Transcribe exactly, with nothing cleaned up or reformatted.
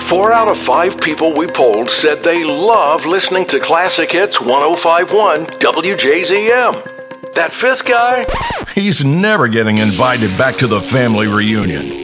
Four out of five people we polled said they love listening to Classic Hits ten fifty-one W J Z M. That fifth guy, he's never getting invited back to the family reunion.